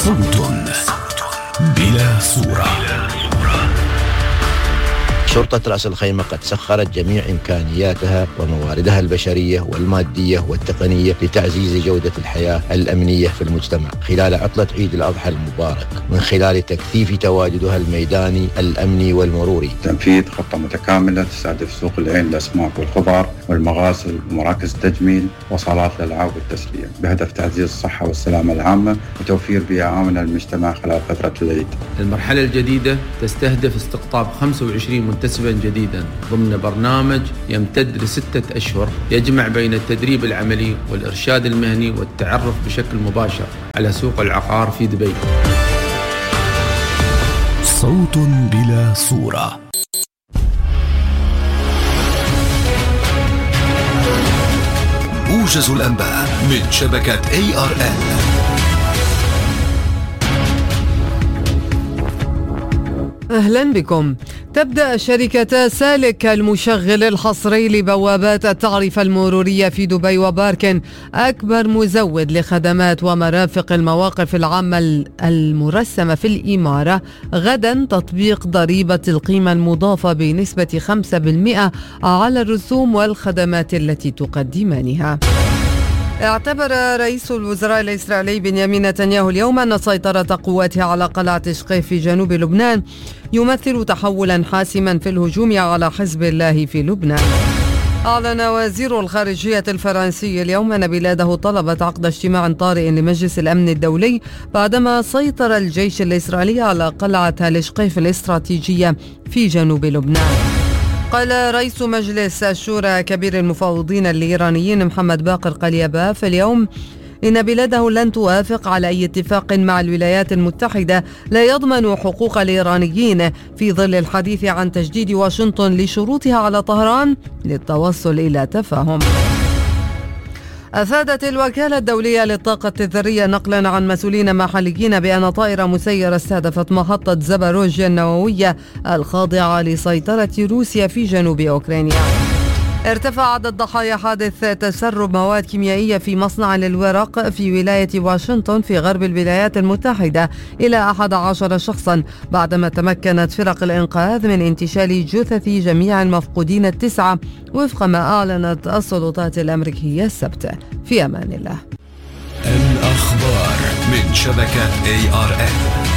صوت بلا صورة. شرطة رأس الخيمة قد سخرت جميع إمكانياتها ومواردها البشرية والمادية والتقنية لتعزيز جودة الحياة الأمنية في المجتمع خلال عطلة عيد الأضحى المبارك، من خلال تكثيف تواجدها الميداني الأمني والمروري. تنفيذ خطة متكاملة تستهدف سوق العين للأسماك والخضار والمغاسل ومراكز التجميل وصالات الألعاب والتسلية، بهدف تعزيز الصحة والسلامة العامة وتوفير بيئة آمنة للمجتمع خلال فترة العيد. المرحلة الجديدة تستهدف استقطاب 25 منتسبا جديدا ضمن برنامج يمتد ل6 أشهر، يجمع بين التدريب العملي والإرشاد المهني والتعرف بشكل مباشر على سوق العقار في دبي. صوت بلا صورة. موجز الأنباء من شبكة ARN. أهلا بكم. تبدأ شركة سالك المشغل الحصري لبوابات التعرفة المرورية في دبي وباركن، أكبر مزود لخدمات ومرافق المواقف العامة المرسمة في الإمارة، غدا تطبيق ضريبة القيمة المضافة بنسبة 5% على الرسوم والخدمات التي تقدمانها. اعتبر رئيس الوزراء الإسرائيلي بنيامين نتنياهو اليوم أن سيطرة قواته على قلعة شقيف في جنوب لبنان يمثل تحولا حاسما في الهجوم على حزب الله في لبنان. أعلن وزير الخارجية الفرنسي اليوم أن بلاده طلبت عقد اجتماع طارئ لمجلس الأمن الدولي بعدما سيطر الجيش الإسرائيلي على قلعة الشقيف الاستراتيجية في جنوب لبنان. قال رئيس مجلس الشورى كبير المفاوضين الإيرانيين محمد باقر قليباف اليوم إن بلاده لن توافق على أي اتفاق مع الولايات المتحدة لا يضمن حقوق الإيرانيين في ظل الحديث عن تجديد واشنطن لشروطها على طهران للتوصل إلى تفاهم. أفادت الوكالة الدولية للطاقة الذرية نقلا عن مسؤولين محليين بأن طائرة مسيرة استهدفت محطة زاباروجيا النووية الخاضعة لسيطرة روسيا في جنوب أوكرانيا. ارتفع عدد ضحايا حادث تسرب مواد كيميائية في مصنع للورق في ولاية واشنطن في غرب الولايات المتحدة إلى 11 شخصا بعدما تمكنت فرق الإنقاذ من انتشال جثث جميع المفقودين ال9 وفق ما أعلنت السلطات الأمريكية السبت. في أمان الله. الأخبار من شبكة ARN.